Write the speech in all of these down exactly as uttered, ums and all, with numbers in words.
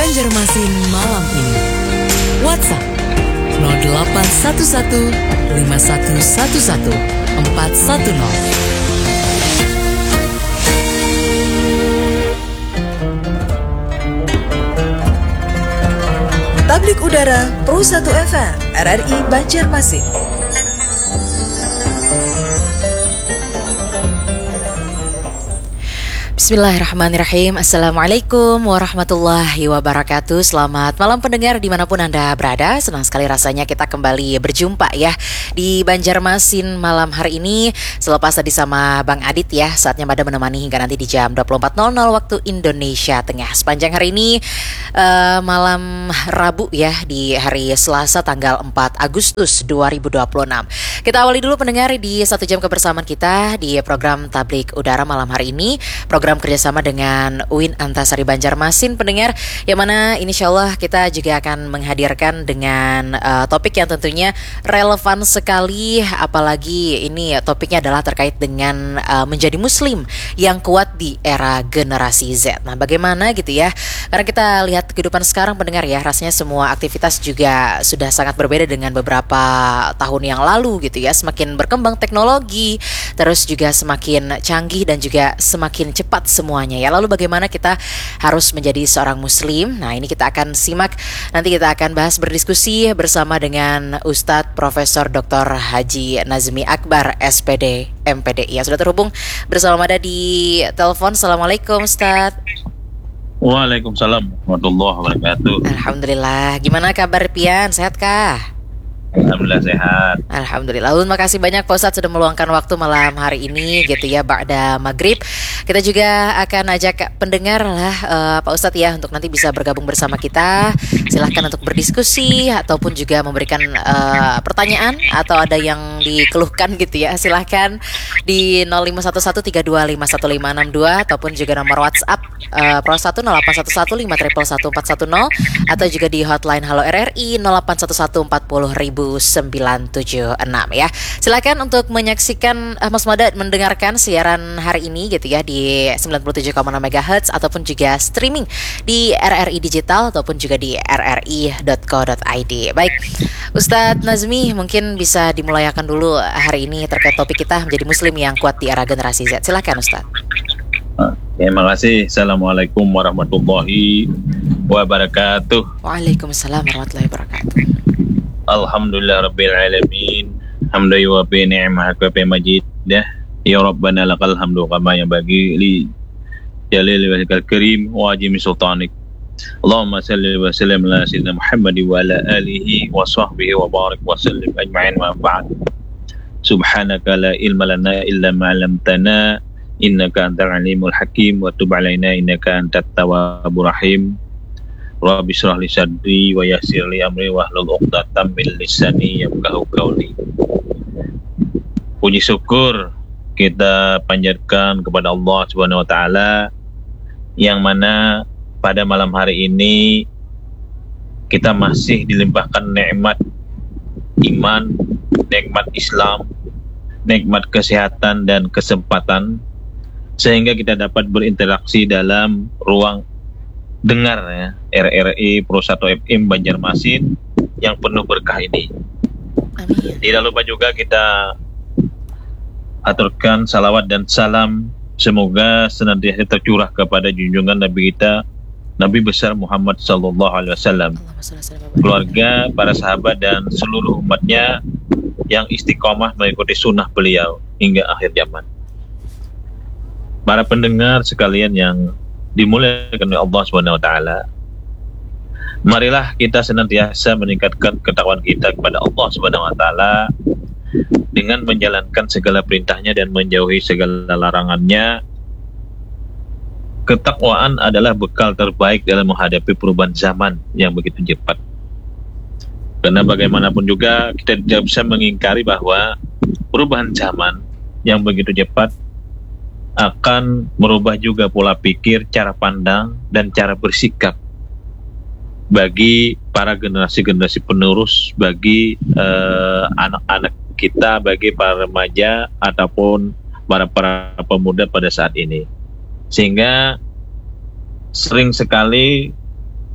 Banjarmasin malam ini. WhatsApp nol delapan satu satu lima satu satu satu empat satu nol. Tablik Udara Pro satu F M R R I Banjarmasin. Bismillahirrahmanirrahim. Assalamualaikum warahmatullahi wabarakatuh. Selamat malam pendengar dimanapun Anda berada. Senang sekali rasanya kita kembali berjumpa ya di Banjarmasin malam hari ini. Selepas tadi sama Bang Adit ya, saatnya pada menemani hingga nanti di jam dua puluh empat nol nol waktu Indonesia Tengah. Sepanjang hari ini uh, malam Rabu ya, di hari Selasa tanggal empat Agustus dua ribu dua puluh enam. Kita awali dulu pendengar di satu jam kebersamaan kita di program Tablik Udara malam hari ini. Program kerjasama dengan U I N Antasari Banjarmasin pendengar, yang mana insya Allah kita juga akan menghadirkan dengan uh, topik yang tentunya relevan sekali, apalagi ini topiknya adalah terkait dengan uh, menjadi muslim yang kuat di era generasi Z. Nah bagaimana gitu ya, karena kita lihat kehidupan sekarang pendengar ya, rasanya semua aktivitas juga sudah sangat berbeda dengan beberapa tahun yang lalu gitu ya. Semakin berkembang teknologi, terus juga semakin canggih dan juga semakin cepat semuanya ya. Lalu bagaimana kita harus menjadi seorang muslim? Nah ini kita akan simak, nanti kita akan bahas berdiskusi bersama dengan Ustadz Profesor Doktor Haji Nazmi Akbar S P D M P D I. Ya, sudah terhubung bersama ada di telepon. Assalamualaikum Ustadz. Waalaikumsalam warahmatullahi wabarakatuh. Alhamdulillah. Gimana kabar Pian? Sehat kah? Alhamdulillah sehat. Alhamdulillah. Terima kasih banyak Pak Ustadz sudah meluangkan waktu malam hari ini gitu ya, ba'da maghrib. Kita juga akan ajak pendengar lah uh, Pak Ustadz ya, untuk nanti bisa bergabung bersama kita. Silahkan untuk berdiskusi ataupun juga memberikan uh, pertanyaan atau ada yang dikeluhkan gitu ya. Silahkan di nol lima satu satu tiga dua lima satu lima enam dua ataupun juga nomor WhatsApp uh, Pro satu nol delapan satu satu lima satu satu empat satu nol atau juga di hotline Halo R R I nol delapan satu satu empat nol sembilan tujuh enam ya. Silakan untuk menyaksikan uh, Mas Mada mendengarkan siaran hari ini gitu ya di sembilan puluh tujuh koma enam megahertz ataupun juga streaming di R R I Digital ataupun juga di r r i dot co dot i d. Baik, Ustadz Nazmi mungkin bisa dimulayakan dulu hari ini terkait topik kita menjadi muslim yang kuat di era generasi Z. Silakan Ustadz. Terima kasih. Assalamualaikum warahmatullahi wabarakatuh. Waalaikumsalam warahmatullahi wabarakatuh. Alhamdulillah Rabbil Alamin. Hamdan yuwafi ni'mahaka wa majidah. Ya Rabbana lakal hamdu kama yanbaghi li jalali wajhikal karim wa ajimi sultanik. Allahumma salli wa sallim ala sayyidina Muhammad wa ala alihi wa sahbihi wa barik wa sallim ajma'in wa ba'd. Subhanaka la ilma lana illa ma 'allamtana innaka antal alimul hakim wa tub alaina innaka antat tawwabur rahim. Rabbi shrah li sadri wa yassir li amri wahlul 'uqdatam min lisani yafqahu qawli. Puji syukur kita panjatkan kepada Allah Subhanahu wa taala yang mana pada malam hari ini kita masih dilimpahkan nikmat iman, nikmat Islam, nikmat kesehatan dan kesempatan sehingga kita dapat berinteraksi dalam ruang dengar ya R R I Pro satu F M Banjarmasin yang penuh berkah ini. Amin. Tidak lupa juga kita aturkan salawat dan salam semoga senantiasa tercurah kepada junjungan Nabi kita Nabi besar Muhammad sallallahu alaihi wasallam, keluarga, para sahabat dan seluruh umatnya yang istiqomah mengikuti sunnah beliau hingga akhir zaman. Para pendengar sekalian yang dimuliakan oleh Allah Subhanahu wa taala, marilah kita senantiasa meningkatkan ketakwaan kita kepada Allah Subhanahu wa taala dengan menjalankan segala perintahnya dan menjauhi segala larangannya. Ketakwaan adalah bekal terbaik dalam menghadapi perubahan zaman yang begitu cepat. Karena bagaimanapun juga kita tidak bisa mengingkari bahwa perubahan zaman yang begitu cepat akan merubah juga pola pikir, cara pandang, dan cara bersikap bagi para generasi-generasi penerus, bagi uh, anak-anak kita, bagi para remaja ataupun para para pemuda pada saat ini. Sehingga sering sekali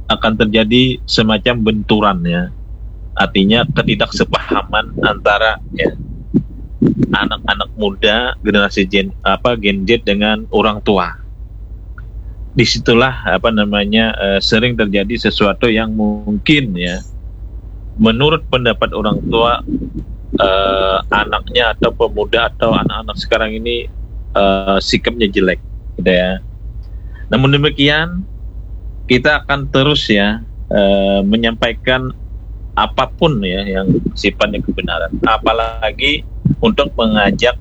akan terjadi semacam benturan ya. Artinya ketidaksepahaman antara ya anak-anak muda generasi Gen apa Gen Z dengan orang tua. Disitulah apa namanya uh, sering terjadi sesuatu yang mungkin ya menurut pendapat orang tua uh, anaknya atau pemuda atau anak-anak sekarang ini uh, sikapnya jelek, gitu ya. Namun demikian kita akan terus ya uh, menyampaikan apapun ya yang sifatnya kebenaran, apalagi untuk mengajak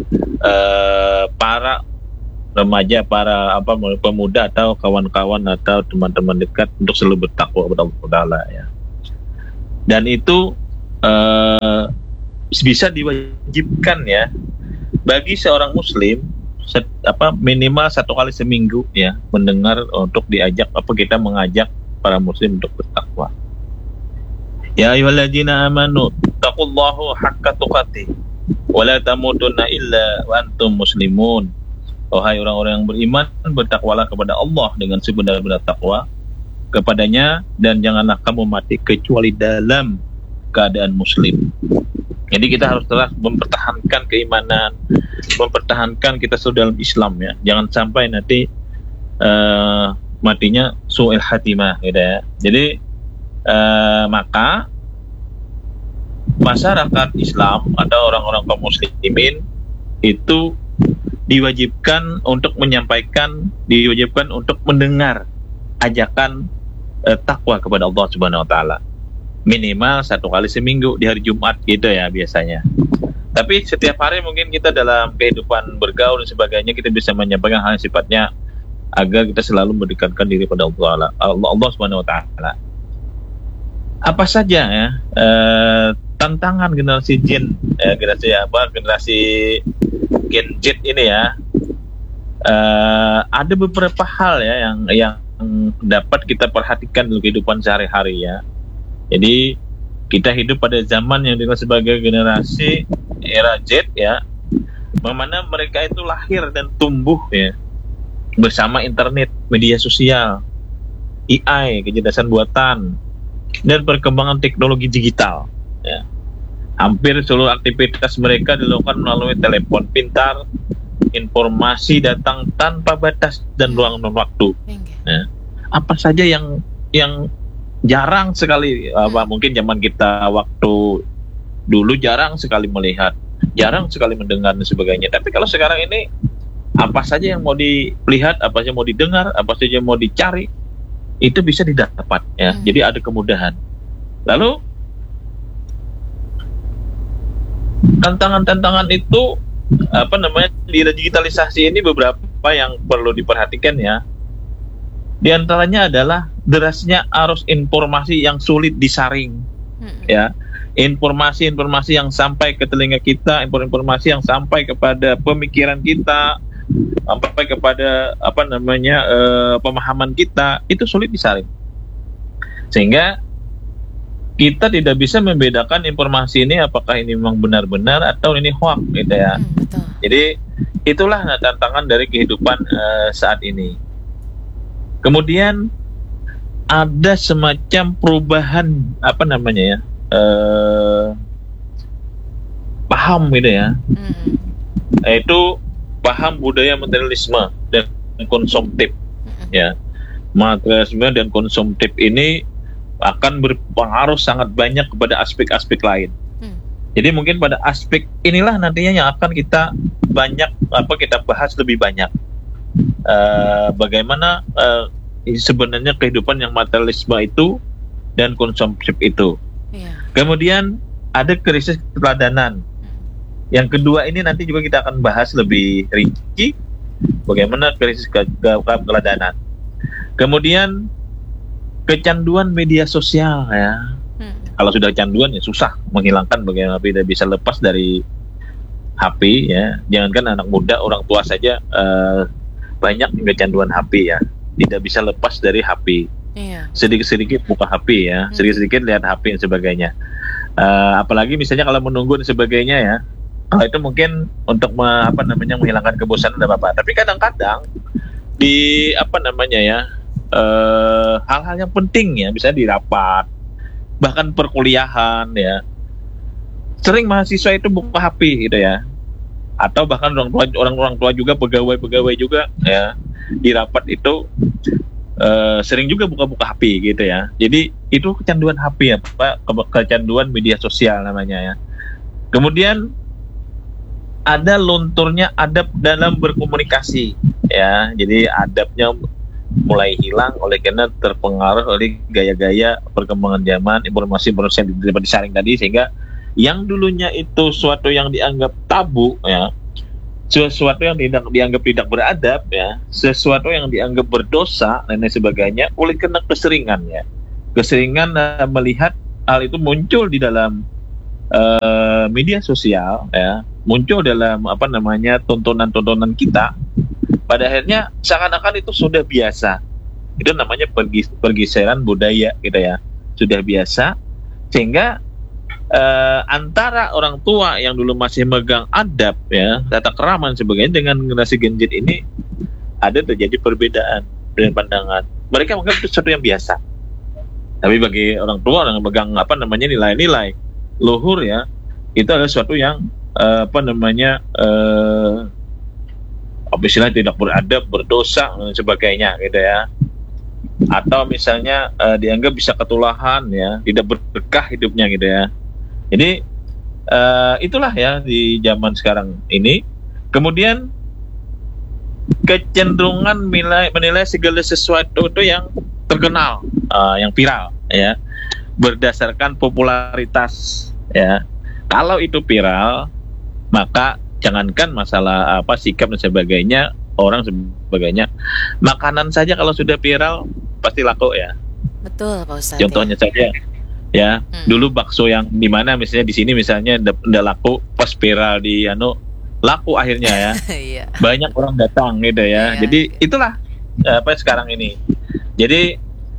uh, para remaja, para apa pemuda atau kawan-kawan atau teman-teman dekat untuk selalu bertakwa kepada Allah Taala ya. Dan itu uh, bisa diwajibkan ya bagi seorang muslim set, apa minimal satu kali seminggu ya mendengar untuk diajak apa kita mengajak para muslim untuk bertakwa. Ya ayyuhalladzina amanu taqullaha haqqa tuqatih wa la tamutunna illa wa antum muslimun. Wahai orang-orang yang beriman, bertakwalah kepada Allah dengan sebenar-benar takwa kepadanya dan janganlah kamu mati kecuali dalam keadaan muslim. Jadi kita harus terus mempertahankan keimanan, mempertahankan kita sudah dalam Islam ya. Jangan sampai nanti uh, matinya su'il hatimah gitu ya. Jadi Uh, maka masyarakat Islam atau orang-orang kaum muslimin itu diwajibkan untuk menyampaikan, diwajibkan untuk mendengar ajakan uh, takwa kepada Allah Subhanahu Wa Taala minimal satu kali seminggu di hari Jumat gitu ya biasanya. Tapi setiap hari mungkin kita dalam kehidupan bergaul dan sebagainya kita bisa menyampaikan hal yang sifatnya agar kita selalu mendekatkan diri pada Allah Allah, Allah Subhanahu Wa Taala. Apa saja ya eh, tantangan generasi Gen eh, generasi apa generasi Gen Z ini ya eh, ada beberapa hal ya yang yang dapat kita perhatikan dalam kehidupan sehari-hari ya. Jadi kita hidup pada zaman yang dikenal sebagai generasi era Z ya, mana mereka itu lahir dan tumbuh ya bersama internet, media sosial, A I, kecerdasan buatan, dan perkembangan teknologi digital ya. Hampir seluruh aktivitas mereka dilakukan melalui telepon pintar, informasi datang tanpa batas dan ruang dan waktu ya. Apa saja yang yang jarang sekali apa mungkin zaman kita waktu dulu jarang sekali melihat, jarang sekali mendengar dan sebagainya. Tapi kalau sekarang ini apa saja yang mau dilihat, apa saja mau didengar, apa saja mau dicari itu bisa didapat ya. Hmm. Jadi ada kemudahan. Lalu tantangan-tantangan itu apa namanya di digitalisasi ini beberapa yang perlu diperhatikan ya. Di antaranya adalah derasnya arus informasi yang sulit disaring. Hmm. Ya. Informasi-informasi yang sampai ke telinga kita, informasi yang sampai kepada pemikiran kita, sampai kepada apa namanya uh, pemahaman kita itu sulit disaring, sehingga kita tidak bisa membedakan informasi ini apakah ini memang benar-benar atau ini hoax gitu ya. Hmm, betul. Jadi itulah tantangan dari kehidupan uh, saat ini. Kemudian ada semacam perubahan apa namanya ya uh, paham gitu ya, hmm. yaitu paham budaya materialisme dan konsumtif ya. Materialisme dan konsumtif ini akan berpengaruh sangat banyak kepada aspek-aspek lain. Hmm. Jadi mungkin pada aspek inilah nantinya yang akan kita banyak apa kita bahas lebih banyak. Uh, bagaimana uh, sebenarnya kehidupan yang materialisme itu dan konsumtif itu. Yeah. Kemudian ada krisis keteladanan. Yang kedua ini nanti juga kita akan bahas lebih rinci bagaimana krisis ke- ke- keteladanan. Kemudian kecanduan media sosial ya. Hmm. Kalau sudah kecanduan ya susah menghilangkan, bagaimana tidak bisa lepas dari H P ya. Jangankan anak muda, orang tua saja uh, banyak kecanduan H P ya. Tidak bisa lepas dari H P. Yeah. Sedikit-sedikit buka H P ya, hmm. sedikit-sedikit lihat H P dan sebagainya. Uh, apalagi misalnya kalau menunggu dan sebagainya ya. Kalau itu mungkin untuk me, apa namanya menghilangkan kebosanan dan apa. Tapi kadang-kadang di apa namanya ya uh, hal-hal yang penting ya, misalnya di rapat, bahkan perkuliahan ya. Sering mahasiswa itu buka H P gitu ya. Atau bahkan orang tua orang-orang tua juga, pegawai-pegawai juga ya, di rapat itu uh, sering juga buka-buka H P gitu ya. Jadi itu kecanduan H P ya, Pak, ke- kecanduan media sosial namanya ya. Kemudian ada lunturnya adab dalam berkomunikasi ya. Jadi adabnya mulai hilang oleh karena terpengaruh oleh gaya-gaya perkembangan zaman, informasi-informasi yang dapat disaring tadi, sehingga yang dulunya itu suatu yang dianggap tabu ya, sesuatu yang tidak dianggap tidak beradab ya, sesuatu yang dianggap berdosa dan lain sebagainya, oleh karena keseringan ya, keseringan uh, melihat hal itu muncul di dalam uh, media sosial ya, muncul dalam apa namanya tontonan-tontonan kita, pada akhirnya seakan-akan itu sudah biasa. Itu namanya pergis- pergeseran budaya gitu ya, sudah biasa, sehingga uh, antara orang tua yang dulu masih megang adab ya, tata kerama dan sebagainya, dengan generasi Gen Z ini ada terjadi perbedaan dan pandangan. Mereka menganggap itu sesuatu yang biasa, tapi bagi orang tua yang megang apa namanya nilai-nilai luhur ya, itu adalah sesuatu yang uh, apa namanya uh, apa istilahnya tidak beradab, berdosa dan sebagainya gitu ya. Atau misalnya uh, dianggap bisa ketulahan ya, tidak berkah hidupnya gitu ya. Jadi uh, itulah ya di zaman sekarang ini. Kemudian kecenderungan menilai, menilai segala sesuatu itu yang terkenal, uh, yang viral ya, berdasarkan popularitas ya. Kalau itu viral, maka jangankan masalah apa sikap dan sebagainya, orang sebagainya, makanan saja kalau sudah viral pasti laku ya. Betul Pak Ustadz. Contohnya ya. saja ya, Hmm. dulu bakso yang di mana misalnya di sini misalnya udah laku, pas viral di anu laku akhirnya ya. Iya. Banyak orang datang gitu ya. Iya, Jadi iya. itulah apa sekarang ini. Jadi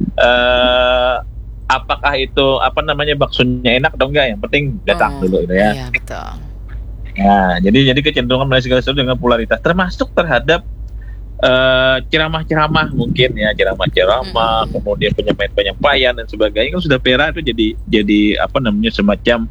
eh, apakah itu apa namanya baksonya enak atau enggak, yang penting datang Oh, dulu gitu ya. Iya betul. Nah, jadi jadi kecenderungan melihat segala sesuatu dengan popularitas, termasuk terhadap eh, ceramah-ceramah mungkin ya, ceramah-ceramah, Mm-mm. kemudian penyampaian-penyampaian dan sebagainya, kan sudah viral itu jadi jadi apa namanya semacam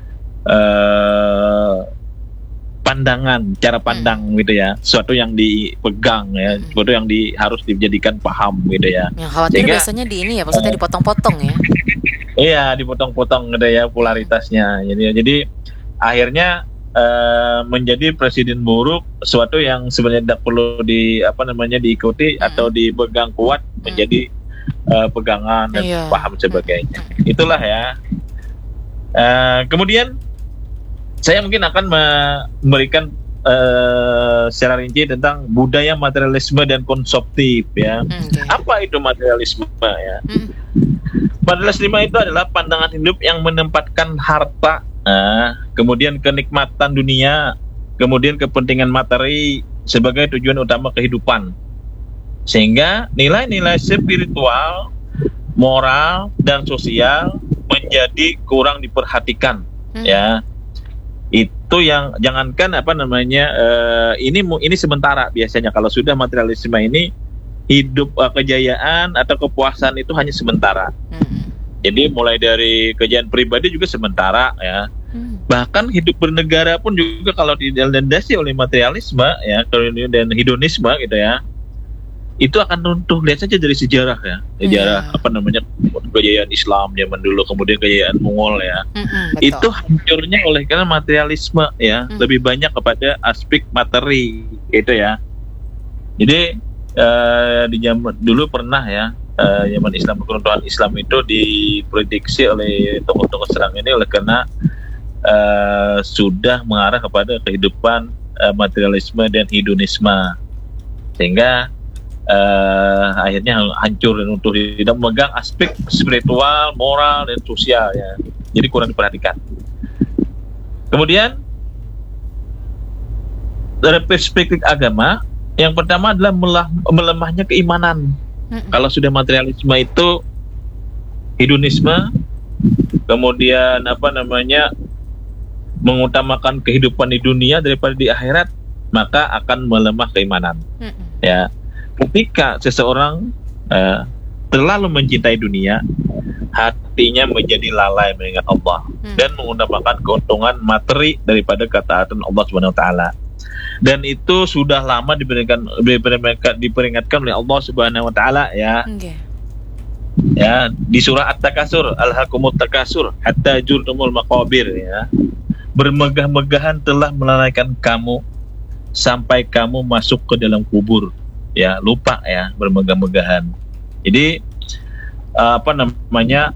eh, pandangan, cara pandang gitu ya, sesuatu yang dipegang ya, Mm. sesuatu yang di, harus dijadikan paham gitu ya. Yang khawatir Sehingga- biasanya di ini ya, Pak Ustadz, dipotong-potong ya. Iya, dipotong-potong gitu ya popularitasnya. Jadi jadi akhirnya eh, menjadi presiden buruk, sesuatu yang sebenarnya tidak perlu di apa namanya diikuti Hmm. atau dipegang kuat, menjadi eh, pegangan dan Iya. paham sebagainya. Itulah ya. Eh, kemudian saya mungkin akan memberikan eh, secara rinci tentang budaya materialisme dan konsumtif ya. Hmm, oke. Apa itu materialisme ya? Hmm. Materialisme itu adalah pandangan hidup yang menempatkan harta, nah, kemudian kenikmatan dunia, kemudian kepentingan materi sebagai tujuan utama kehidupan. Sehingga nilai-nilai spiritual, moral, dan sosial menjadi kurang diperhatikan. Hmm. Ya, itu yang jangankan apa namanya eh, ini mu- ini sementara. Biasanya kalau sudah materialisme ini, hidup eh, kejayaan atau kepuasan itu hanya sementara. Hmm. Jadi mulai dari kejayaan pribadi juga sementara ya. Hmm. Bahkan hidup bernegara pun juga kalau dilandasi oleh materialisme ya, dan hedonisme gitu ya, itu akan runtuh. Lihat saja dari sejarah ya, sejarah Iya. apa namanya kejayaan Islam zaman dulu, kemudian kejayaan Mongol ya. Hmm, hmm, betul. Itu hancurnya oleh karena materialisme ya, Hmm. lebih banyak kepada aspek materi gitu ya. Jadi eh, di zaman dulu pernah ya, eh, zaman Islam, keruntuhan Islam itu diprediksi oleh tokoh-tokoh serang ini oleh karena eh, sudah mengarah kepada kehidupan eh, materialisme dan hedonisme, sehingga eh, akhirnya hancur dan runtuh, tidak memegang aspek spiritual, moral, dan sosial ya. Jadi kurang diperhatikan. Kemudian dari perspektif agama, yang pertama adalah melah- melemahnya keimanan. Hmm. Kalau sudah materialisme itu hedonisme, kemudian apa namanya mengutamakan kehidupan di dunia daripada di akhirat, maka akan melemah keimanan. Hmm. Ya, ketika seseorang eh, terlalu mencintai dunia, hatinya menjadi lalai mengingat Allah Hmm. dan mengutamakan keuntungan materi daripada ketaatan Allah Subhanahu wa taala. Dan itu sudah lama diberikan diperingatkan, diperingatkan oleh Allah Subhanahu wa taala ya. Oke. Ya, di surah At-Takasur, alhaqumut takasur hatta jurtumul maqabir ya. Bermegah-megahan telah melalaikan kamu sampai kamu masuk ke dalam kubur. Ya, lupa ya bermegah-megahan. Jadi uh, apa namanya?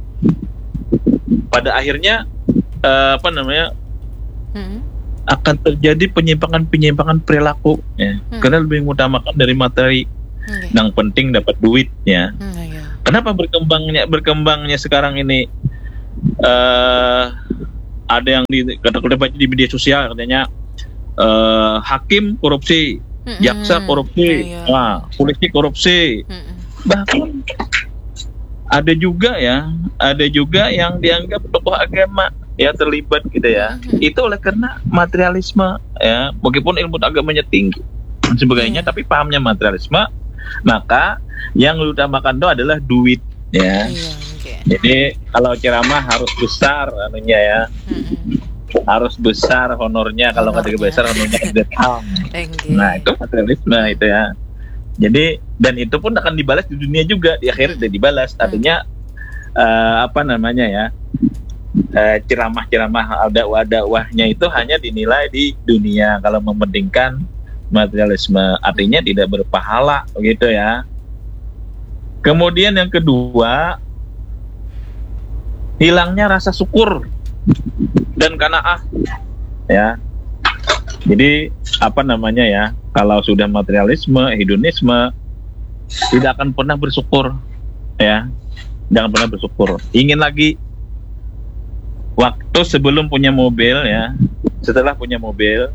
Pada akhirnya uh, apa namanya? Hmm. akan terjadi penyimpangan-penyimpangan perilaku ya. Hmm. Karena lebih mengutamakan dari materi. Oke. Yang penting dapat duit ya. Hmm, iya. Kenapa berkembangnya berkembangnya sekarang ini eh ada yang di kata-kata baca di media sosial katanya eh hakim korupsi, Hmm, jaksa korupsi, iya. wah, polisi korupsi. Hmm. Bahkan ada juga ya, ada juga yang dianggap tokoh agama ya terlibat gitu ya. Hmm. Itu oleh karena materialisme ya, meskipun ilmu agamanya tinggi dan sebagainya, Iya. tapi pahamnya materialisme, maka yang diutamakan itu adalah duit ya. Iya, oke. Jadi kalau ceramah harus besar anunya ya, Hmm. harus besar honornya. Kalau nggak Honornya. besar honornya dirham. Oke. Nah itu materialisme itu ya. Jadi dan itu pun akan dibalas di dunia juga, di akhirat sudah dibalas. Artinya eh, apa namanya ya, eh, ceramah-ceramah dakwah-dakwahnya itu hanya dinilai di dunia. Kalau mementingkan materialisme, artinya tidak berpahala begitu ya. Kemudian yang kedua, hilangnya rasa syukur dan qanaah ya. Jadi apa namanya ya, kalau sudah materialisme, hedonisme, tidak akan pernah bersyukur ya, jangan pernah bersyukur, ingin lagi. Waktu sebelum punya mobil ya, setelah punya mobil,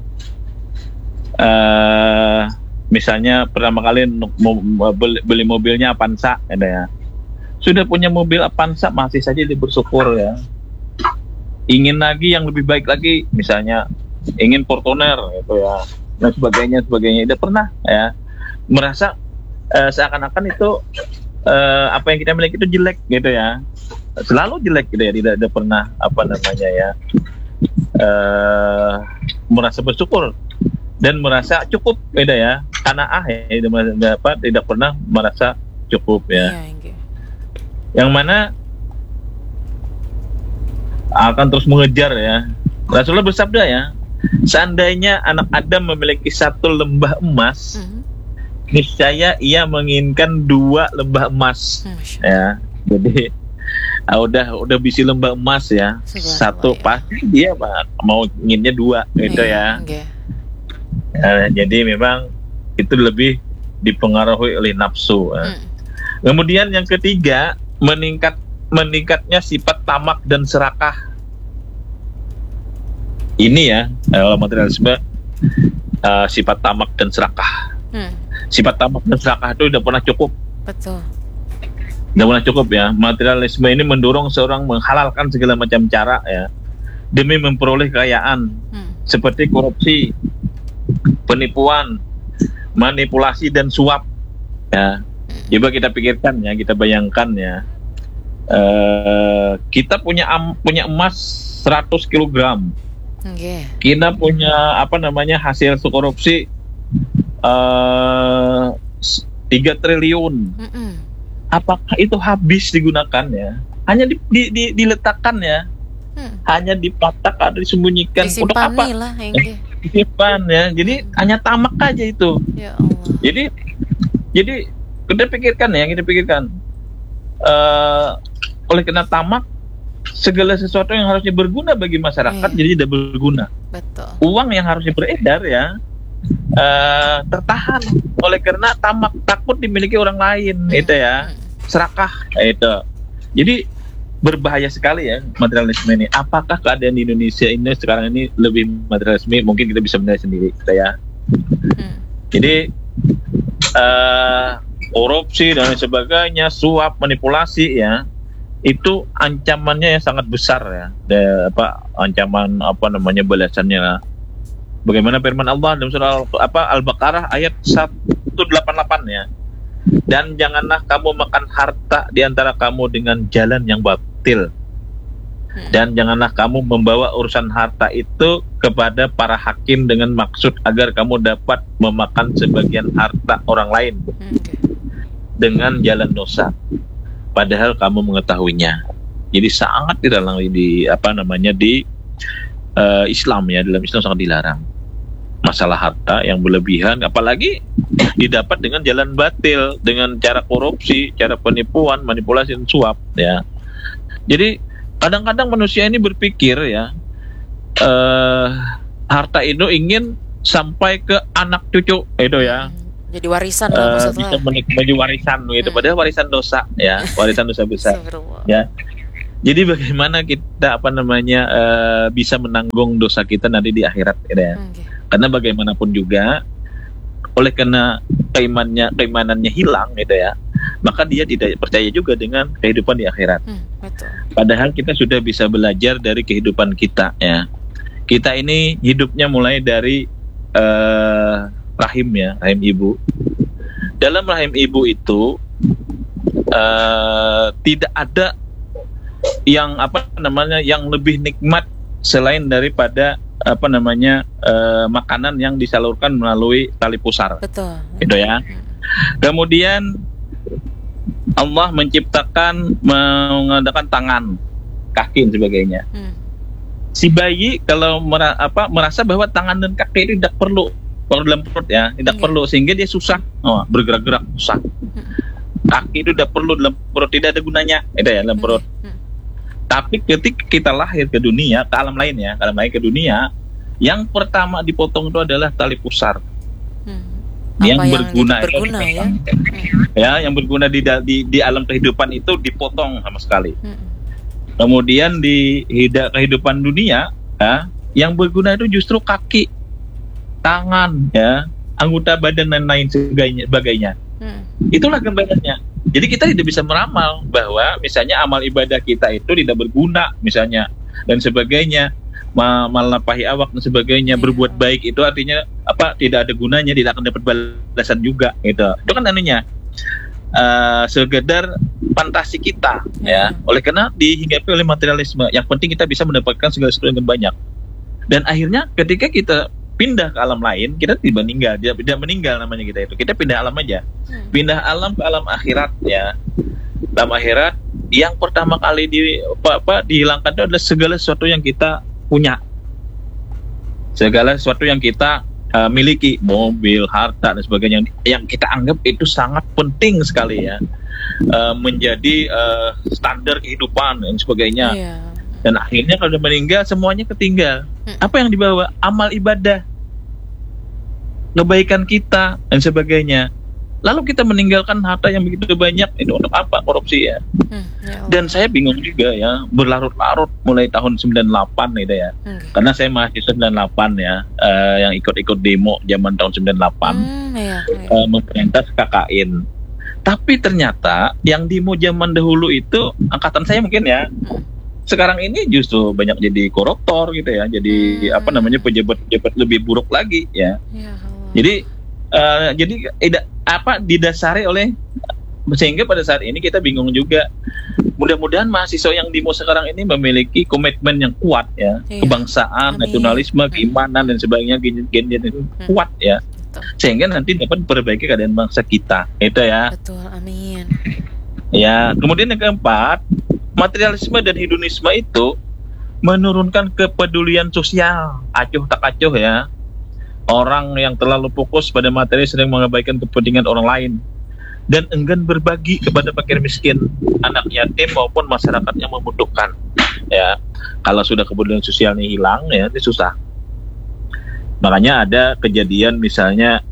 eh misalnya pertama kali mo- mo- beli, beli mobilnya Avanza ada ya, sudah punya mobil Avanza masih saja dia bersyukur ya, ingin lagi yang lebih baik lagi, misalnya ingin Fortuner gitu ya, dan sebagainya sebagainya. Tidak pernah ya merasa eh, seakan-akan itu eh, apa yang kita miliki itu jelek gitu ya, selalu jelek gitu ya, tidak ada pernah apa namanya ya eh, merasa bersyukur dan merasa cukup, beda ya, qanaah ya, tidak apa tidak pernah merasa cukup ya. Iya, oke. Yang mana akan terus mengejar ya. Rasulullah bersabda ya, seandainya anak Adam memiliki satu lembah emas, Hmm. niscaya ia menginginkan dua lembah emas Hmm, Masya ya. Jadi ah, udah udah bisi lembah emas ya, Subhanallah, satu ya. pasti dia mah mau inginnya dua gitu Iya, ya. oke. Eh, jadi memang itu lebih dipengaruhi oleh nafsu ya. Hmm. Kemudian yang ketiga, meningkat meningkatnya sifat tamak dan serakah. Ini ya, kalau materialisme eh, sifat tamak dan serakah. Hmm. Sifat tamak dan serakah itu tidak pernah cukup, Betul. tidak pernah cukup ya. Materialisme ini mendorong seorang menghalalkan segala macam cara ya demi memperoleh kekayaan, Hmm. seperti korupsi, penipuan, manipulasi dan suap ya. Coba kita pikirkan ya, kita bayangkan ya, eh, kita punya am, punya emas seratus kilogram, Oke. kita punya apa namanya hasil korupsi eh, tiga triliun. Mm-mm. Apakah itu habis digunakan ya? Hanya di, di, di- diletakkan ya, Hmm. hanya dipatak atau disembunyikan untuk apa? Disimpani lah, oke. Disimpan ya. Jadi hanya tamak aja itu. Ya Allah. Jadi jadi kita pikirkan ya, kita pikirkan eh oleh karena tamak, segala sesuatu yang harusnya berguna bagi masyarakat Iya. jadi tidak berguna. Betul. Uang yang harusnya beredar ya eh tertahan oleh karena tamak, takut dimiliki orang lain, Hmm. itu ya, Hmm. serakah itu. Jadi berbahaya sekali ya materialisme ini. Apakah keadaan di Indonesia ini sekarang ini lebih materialisme? Mungkin kita bisa menilai sendiri kita ya. Hmm. Jadi eh korupsi dan lain sebagainya, suap, manipulasi ya, itu ancamannya yang sangat besar ya. Da, apa ancaman apa namanya balasannya lah. Bagaimana firman Allah dalam surah Al- apa Al-Baqarah ayat seratus delapan puluh delapan ya. Dan janganlah kamu makan harta di antara kamu dengan jalan yang batil. Dan janganlah kamu membawa urusan harta itu kepada para hakim dengan maksud agar kamu dapat memakan sebagian harta orang lain dengan jalan dosa, padahal kamu mengetahuinya. Jadi sangat dilarang di apa namanya di uh, Islam ya, dalam Islam sangat dilarang masalah harta yang berlebihan, apalagi didapat dengan jalan batil, dengan cara korupsi, cara penipuan, manipulasi dan suap ya. Jadi kadang-kadang manusia ini berpikir ya, uh, harta itu ingin sampai ke anak cucu itu ya. Jadi warisan uh, lah maksudnya. Bisa menikmati warisan gitu, hmm. padahal warisan dosa ya, warisan dosa besar. Ya. Jadi bagaimana kita apa namanya uh, bisa menanggung dosa kita nanti di akhirat ya. Okay. Karena bagaimanapun juga, oleh karena keimanannya keimanannya hilang gitu ya, maka dia tidak percaya juga dengan kehidupan di akhirat. Hmm, betul. Padahal kita sudah bisa belajar dari kehidupan kita ya. Kita ini hidupnya mulai dari uh, rahim ya, rahim ibu. Dalam rahim ibu itu uh, tidak ada yang apa namanya yang lebih nikmat selain daripada apa namanya uh, makanan yang disalurkan melalui tali pusar. Betul. Gitu ya. Kemudian Allah menciptakan, mengadakan tangan, kaki dan sebagainya. Hmm. Si bayi kalau mera, apa, merasa bahwa tangan dan kaki itu tidak perlu, kalau dalam perut ya, tidak okay. perlu, sehingga dia susah oh, bergerak-gerak, susah. Hmm. Kaki itu tidak perlu dalam perut, tidak ada gunanya, itu ya dalam perut. Hmm. Tapi ketika kita lahir ke dunia, ke alam lain ya, ke alam lain ke dunia, yang pertama dipotong itu adalah tali pusar. Hmm. Yang, yang berguna, berguna itu, ya? ya, yang berguna di, di di alam kehidupan itu dipotong sama sekali. Hmm. Kemudian di hidup kehidupan dunia, ya, yang berguna itu justru kaki, tangan, ya, anggota badan dan lain sebagainya. Hmm. Itulah gambarannya. Jadi kita tidak bisa meramal bahwa misalnya amal ibadah kita itu tidak berguna, misalnya dan sebagainya. Malapahi awak dan sebagainya, yeah. Berbuat baik itu artinya apa, tidak ada gunanya, tidak akan dapat balasan juga gitu. Itu kan anunya uh, sekedar fantasi kita yeah. ya. Oleh karena dihinggapi oleh materialisme, yang penting kita bisa mendapatkan segala sesuatu yang banyak. Dan akhirnya ketika kita pindah ke alam lain, kita tidak meninggal, tidak, tidak meninggal namanya kita itu. Kita pindah alam aja. Hmm. Pindah alam ke alam akhirat ya. Alam akhirat yang pertama kali di apa, apa dihilangkan itu adalah segala sesuatu yang kita punya, segala sesuatu yang kita uh, miliki, mobil, harta dan sebagainya yang kita anggap itu sangat penting sekali ya, uh, menjadi uh, standar kehidupan dan sebagainya. Yeah. Dan akhirnya kalau udah meninggal semuanya ketinggal. Hmm. Apa yang dibawa? Amal ibadah, kebaikan kita dan sebagainya. Lalu kita meninggalkan harta yang begitu banyak, itu untuk apa? Korupsi ya. Hmm, ya Dan saya bingung juga ya, berlarut-larut mulai tahun sembilan puluh delapan gitu ya. Hmm. Karena saya mahasiswa sembilan puluh delapan ya, uh, yang ikut-ikut demo zaman tahun sembilan puluh delapan, hmm, ya, ya. Uh, memperintah K K N. Tapi ternyata yang demo zaman dahulu itu, angkatan saya mungkin ya, hmm. sekarang ini justru banyak jadi koruptor gitu ya, jadi hmm. apa namanya pejabat-pejabat lebih buruk lagi ya. Ya jadi Uh, jadi tidak apa didasari oleh, sehingga pada saat ini kita bingung juga. Mudah-mudahan mahasiswa yang demo sekarang ini memiliki komitmen yang kuat ya, iya. kebangsaan, Amin. nasionalisme, keimanan dan sebagainya, gen-gen yang hmm. kuat ya, betul. Sehingga nanti dapat memperbaiki keadaan bangsa kita. Itu ya. Betul, amin. Ya, kemudian yang keempat, materialisme dan hedonisme itu menurunkan kepedulian sosial, acuh tak acuh ya. Orang yang terlalu fokus pada materi sering mengabaikan kepentingan orang lain dan enggan berbagi kepada fakir miskin, anak yatim maupun masyarakat yang membutuhkan. Ya, kalau sudah kepedulian sosialnya hilang, ya ini susah. Makanya ada kejadian misalnya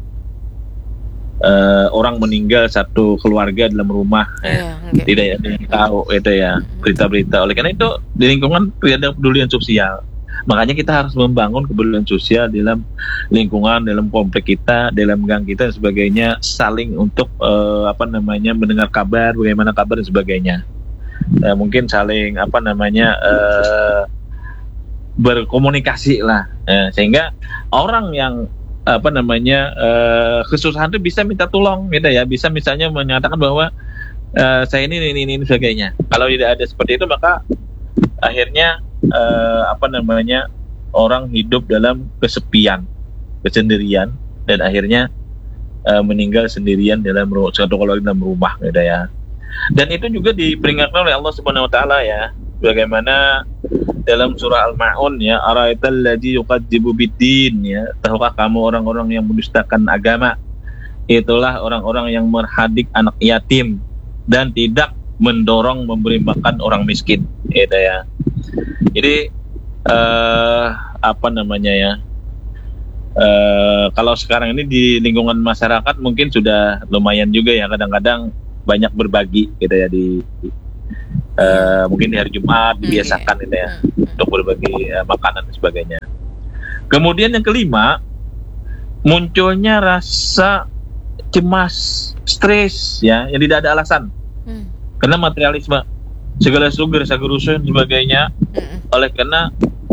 uh, orang meninggal satu keluarga dalam rumah, ya, ya. tidak ada yang tahu itu ya, berita-berita. Oleh karena itu di lingkungan tidak ada kepedulian sosial. Makanya kita harus membangun kepedulian sosial dalam lingkungan, dalam komplek kita, dalam gang kita dan sebagainya, saling untuk uh, apa namanya mendengar kabar, bagaimana kabar dan sebagainya. Uh, mungkin saling apa namanya uh, berkomunikasi lah, uh, sehingga orang yang apa namanya uh, kesusahan itu bisa minta tolong gitu ya, bisa misalnya menyatakan bahwa uh, saya ini ini ini, ini sebagainya. Kalau tidak ada seperti itu maka akhirnya uh, apa namanya orang hidup dalam kesepian, kesendirian, dan akhirnya uh, meninggal sendirian dalam satu kalau dalam rumah gitu ya. Dan itu juga diperingatkan oleh Allah Subhanahu wa taala ya, bagaimana dalam surah Al-Ma'un ya, ara'aital ladzi yukadzibu biddin ya, tahukah kamu orang-orang yang mendustakan agama? Itulah orang-orang yang menghadik anak yatim dan tidak mendorong memberi makan orang miskin gitu ya. Jadi uh, apa namanya ya, uh, kalau sekarang ini di lingkungan masyarakat mungkin sudah lumayan juga ya, kadang-kadang banyak berbagi gitu ya di Uh, mungkin di hari Jumat dibiasakan itu ya untuk berbagi uh, makanan dan sebagainya. Kemudian yang kelima, munculnya rasa cemas, stres ya, yang tidak ada alasan. Hmm. Karena materialisme, segala sesuatu rasa kerusuhan dan sebagainya, hmm. oleh karena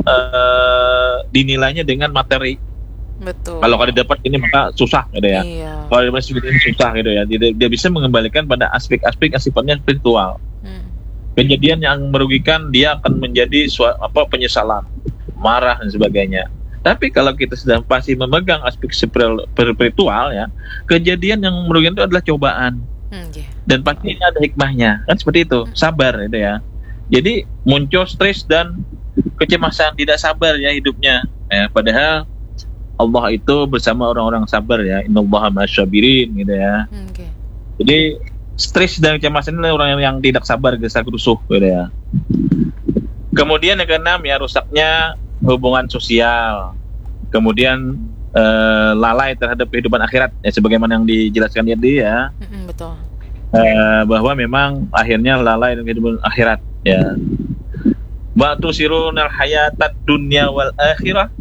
uh, dinilainya dengan materi. Betul. Kalau kalau dapat ini maka susah gitu ya. Iya. Kalau masih ini susah gitu ya. Dia, dia bisa mengembalikan pada aspek-aspek yang sifatnya spiritual. Hmm. Kejadian yang merugikan dia akan menjadi sua, apa penyesalan, marah dan sebagainya. Tapi kalau kita sedang pasti memegang aspek spiritual ya, kejadian yang merugikan itu adalah cobaan. Hmm, yeah. Dan pasti ini ada hikmahnya, kan seperti itu, sabar gitu ya. Jadi muncul stres dan kecemasan, tidak sabar ya hidupnya. Ya, padahal Allah itu bersama orang-orang sabar ya, innallaha ma'asyabirin gitu ya. Hmm, okay. Jadi stres dan kecemasan ini orang yang, yang tidak sabar, gesa gerusuh gitu ya. Kemudian yang keenam ya, rusaknya hubungan sosial. Kemudian eh, lalai terhadap kehidupan akhirat ya, sebagaimana yang dijelaskan tadi ya. Mm-hmm, betul. Eh, bahwa memang akhirnya lalai dengan kehidupan akhirat ya. Batu sirunal hayatad dunya wal akhirah.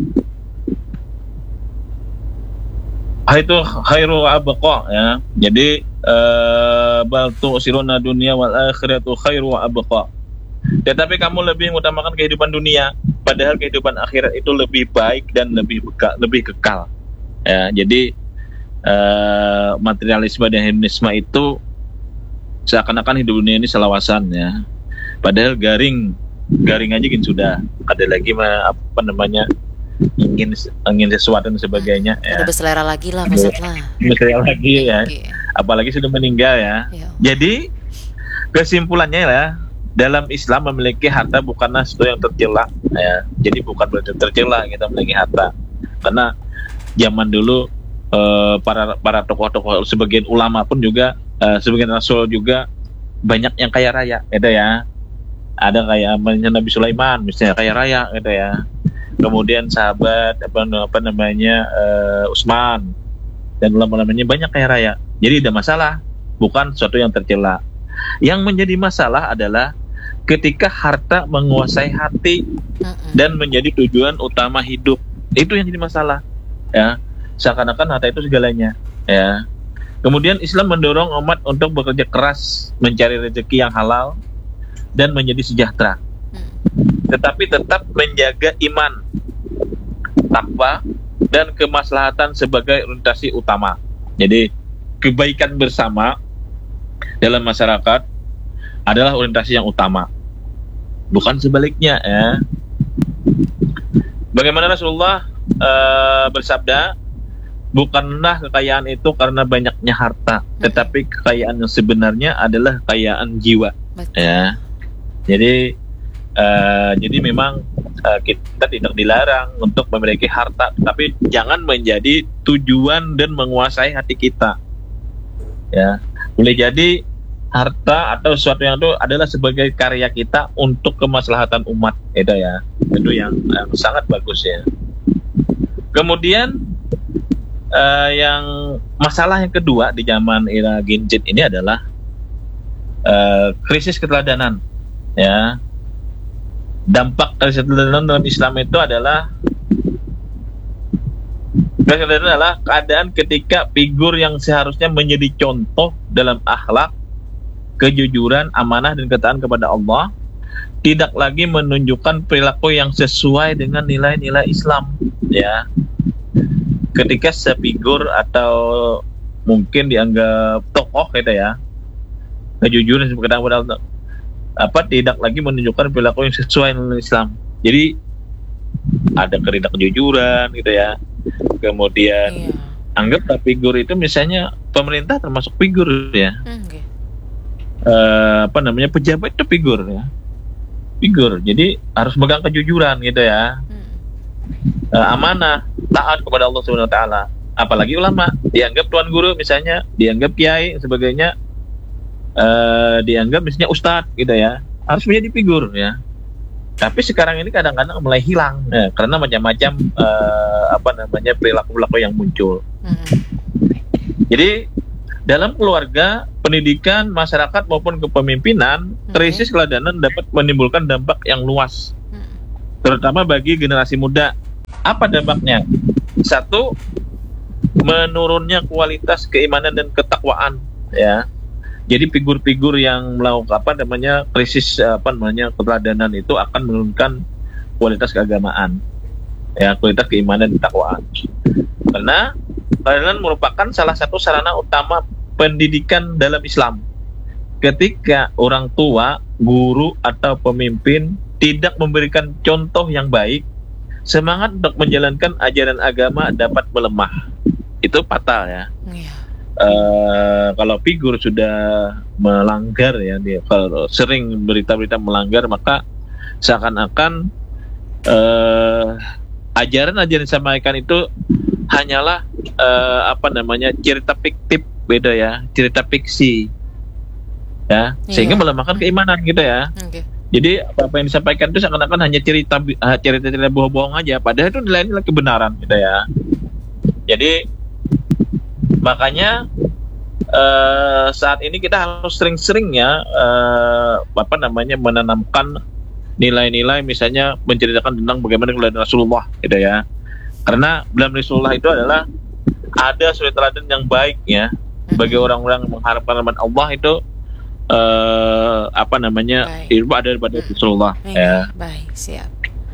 Itu khairu abqa ya. Jadi uh, bal tu'siruna dunya wal akhiratu khairu abqa. Tetapi kamu lebih mengutamakan kehidupan dunia, padahal kehidupan akhirat itu lebih baik dan lebih beka, lebih kekal. Ya, jadi uh, materialisme dan hedonisme itu seakan-akan hidup dunia ini selawasan ya. Padahal garing garing aja kan sudah ada lagi apa namanya ingin ingin sesuatu dan sebagainya ya. Udah berselera lagi lah Mas lah. Berselera lagi ya. Okay. Apalagi sudah meninggal ya. Ya. Jadi kesimpulannya ya, dalam Islam memiliki harta bukanlah sesuatu yang tercela ya. Jadi bukan berarti tercela kita memiliki harta. Karena zaman dulu eh, para para tokoh-tokoh, sebagian ulama pun juga eh, sebagian rasul juga banyak yang kaya raya gitu ya. Ada kayak Nabi Sulaiman misalnya kaya raya gitu ya. Kemudian sahabat apa, apa namanya uh, Utsman dan ulama-ulamanya banyak kaya raya. Jadi tidak masalah, bukan sesuatu yang tercela. Yang menjadi masalah adalah ketika harta menguasai hati dan menjadi tujuan utama hidup. Itu yang jadi masalah. Ya, seakan-akan harta itu segalanya. Ya. Kemudian Islam mendorong umat untuk bekerja keras mencari rezeki yang halal dan menjadi sejahtera. Tetapi tetap menjaga iman, takwa, dan kemaslahatan sebagai orientasi utama. Jadi kebaikan bersama dalam masyarakat adalah orientasi yang utama, bukan sebaliknya ya. Bagaimana Rasulullah uh, bersabda, bukanlah kekayaan itu karena banyaknya harta, tetapi kekayaan yang sebenarnya adalah kekayaan jiwa. Betul. Ya. Jadi Uh, jadi memang uh, kita tidak dilarang untuk memiliki harta, tapi jangan menjadi tujuan dan menguasai hati kita. Ya, boleh jadi harta atau sesuatu yang itu adalah sebagai karya kita untuk kemaslahatan umat, itu ya, itu yang, yang sangat bagus ya. Kemudian uh, yang masalah yang kedua di zaman era gadget ini adalah uh, krisis keteladanan, ya. Dampak krisis keteladanan dalam Islam itu adalah krisis keteladanan adalah keadaan ketika figur yang seharusnya menjadi contoh dalam akhlak, kejujuran, amanah dan ketaatan kepada Allah tidak lagi menunjukkan perilaku yang sesuai dengan nilai-nilai Islam, ya. ketika sefigur atau mungkin dianggap tokoh gitu ya, kejujuran kadang-kadang apa tidak lagi menunjukkan perilaku yang sesuai dengan Islam. Jadi ada kerida kejujuran gitu ya. Kemudian Iya. anggaplah figur itu misalnya pemerintah termasuk figur ya. Hmm, oke. Eh, apa namanya pejabat itu figur ya. Figur. Jadi harus megang kejujuran gitu ya. Hmm. Eh, amanah, taat kepada Allah Subhanahu wa taala. Apalagi ulama, dianggap tuan guru misalnya, dianggap kiai sebagainya, eh, dianggap misalnya ustadz gitu ya. Harus menjadi figur ya. Tapi sekarang ini kadang-kadang mulai hilang ya, karena macam-macam eh, apa namanya perilaku-perilaku yang muncul. Hmm. Jadi dalam keluarga, pendidikan, masyarakat maupun kepemimpinan, krisis keladanan dapat menimbulkan dampak yang luas, Hmm. terutama bagi generasi muda. Apa dampaknya? Satu, menurunnya kualitas keimanan dan ketakwaan ya. Jadi figur-figur yang melakukan apa namanya krisis apa namanya keteladanan itu akan menurunkan kualitas keagamaan, ya kualitas keimanan dan ketakwaan. Karena keteladanan merupakan salah satu sarana utama pendidikan dalam Islam. Ketika orang tua, guru atau pemimpin tidak memberikan contoh yang baik, semangat untuk menjalankan ajaran agama dapat melemah. Itu fatal ya. Iya. Uh, kalau figur sudah melanggar ya, dia kalau sering berita-berita melanggar, maka seakan-akan uh, ajaran-ajaran yang disampaikan itu hanyalah uh, apa namanya cerita fiktif, beda ya, cerita fiksi ya, sehingga Iya. melemahkan keimanan gitu ya. Oke. Jadi apa-apa yang disampaikan itu seakan-akan hanya cerita uh, cerita-cerita bohong-bohong aja, padahal itu nilai-nilai kebenaran gitu ya. Jadi makanya uh, saat ini kita harus sering-seringnya uh, apa namanya menanamkan nilai-nilai, misalnya menceritakan tentang bagaimana keteladanan Rasulullah gitu ya. Karena dalam Rasulullah itu adalah ada suri teladan yang baik ya bagi orang-orang yang mengharapkan rahmat Allah itu uh, apa namanya Baik. itu ada pada Rasulullah Baik, ya. baik, siap.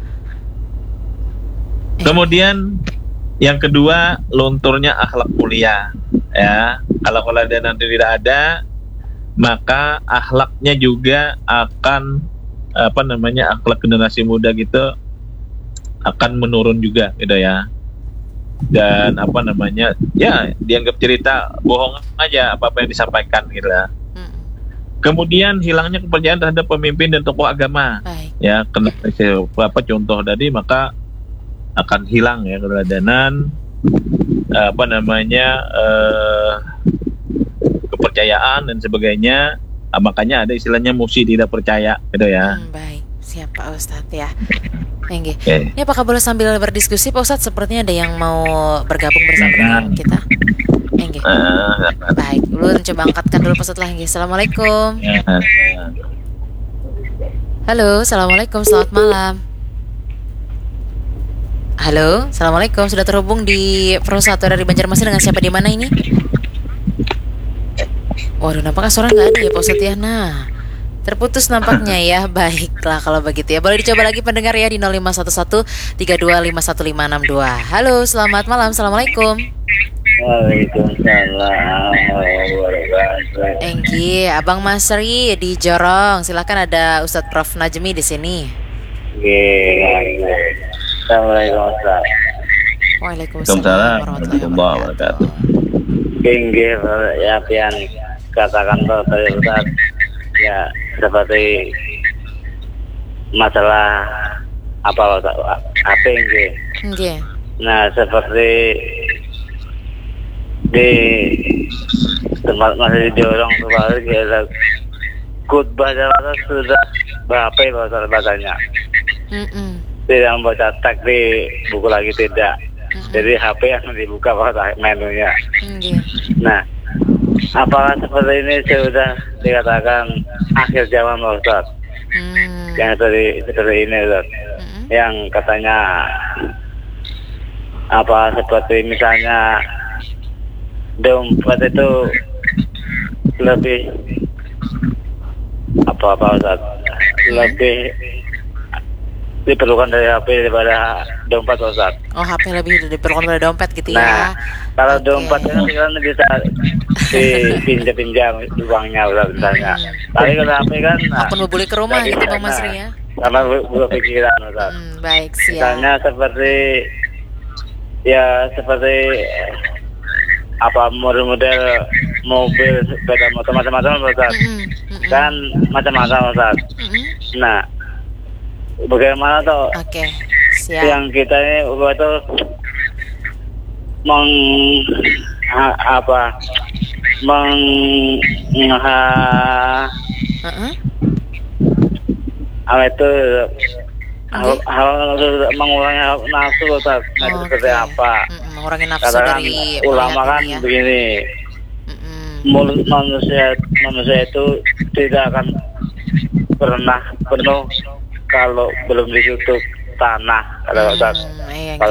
Kemudian yang kedua, lunturnya akhlak mulia ya. Kalau keteladanan itu tidak ada, maka akhlaknya juga akan apa namanya akhlak generasi muda gitu akan menurun juga gitu ya. Dan apa namanya ya dianggap cerita bohong aja apa-apa yang disampaikan gitu ya. Hmm. Kemudian hilangnya kepercayaan terhadap pemimpin dan tokoh agama Baik. ya, kena apa contoh tadi, maka akan hilang ya keteladanan, apa namanya eh, kepercayaan dan sebagainya. Ah, makanya ada istilahnya musi tidak percaya gitu ya. Hmm, baik, siap Pak Ustadz ya. Enggih. Oke. Ini apakah boleh sambil berdiskusi Pak Ustadz? Sepertinya ada yang mau bergabung bersama dengan kita. Enggih. Ah, Baik, belum coba angkatkan dulu Pak Ustadz lah. Enggih. Assalamualaikum. ya, Halo, assalamualaikum, selamat malam. Halo, assalamualaikum. Sudah terhubung di Pro satu dari Banjarmasin dengan siapa di mana ini? Waduh, nampaknya suara nggak ada ya Pak Ustadz ya. Nah, terputus nampaknya ya. Baiklah kalau begitu ya. Boleh dicoba lagi pendengar ya di nol lima satu satu tiga dua lima satu lima enam dua. Halo, selamat malam. Assalamualaikum. Waalaikumsalam warahmatullahi wabarakatuh. Enggi, Abang Masri di Jorong. Silakan, ada Ustadz Prof Najmi di sini. Oke. Assalamualaikum Ustaz. Waalaikumsalam warahmatullahi wabarakatuh. Tinggi ya pian katakan tadi Ustaz. Ya seperti masalah apa Ustaz? Apa enggak? Enggi. Nah seperti di tempat masih didorong kembali kita khutbah jawatan sudah berapa bahasa bahasanya? Mm-mm. Tidak membaca teks di buku lagi tidak. Jadi H P yang dibuka pada menunya. Enggi. Nah, apakah seperti ini sudah dikatakan akhir zaman Ustaz? Hmm. Yang seperti seperti ini Ustaz. Mm-mm. Yang katanya apa seperti misalnya dompet itu lebih apa apa Ustaz? Lebih diperlukan dari H P daripada dompet Ustaz. Oh, H P lebih diperlukan pada dompet gitu ya. Nah, kalau Oke. dompet kan kan bisa dipinjam-pinjam uangnya lah misalnya. Tapi kalau H P kan, nah, Maupun beli ke rumah jadi gitu Bang karena- Masri ya. Karena gue pikiran, Ustaz. Hmm, baik, siap. Misalnya seperti ya seperti eh, apa model-model mobil, sepeda motor macam-macam, Ustaz. Mm-mm, mm-mm, Kan macam-macam, Ustaz. mm-mm. Nah, bagaimana tuh Oke, siap. yang kita ini itu meng ha- apa meng ha- Heeh. apa itu hal, Oke. hal mengurangi nafsu, Ustaz. Nah, itu Oke. seperti apa? Mm-mm, mengurangi nafsu Karena kan dari ulama kan melihat ini ya. begini, Mm-mm. mulut manusia manusia itu tidak akan pernah penuh kalau belum ditutup tanah, kalau Ustaz. Hmm, iya, Kalau